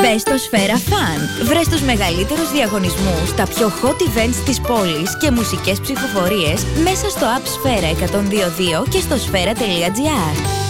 Μπες στο Σφαίρα Fun. Βρες τους μεγαλύτερους διαγωνισμούς, τα πιο hot events της πόλης και μουσικές ψηφοφορίες μέσα στο app Σφαίρα 102.2 και στο σφαίρα.gr.